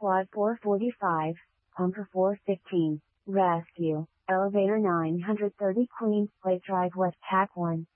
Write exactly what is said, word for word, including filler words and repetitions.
Quad four forty-five, Pumper four fifteen, Rescue, Elevator nine thirty Queens Plate Drive West Pack one.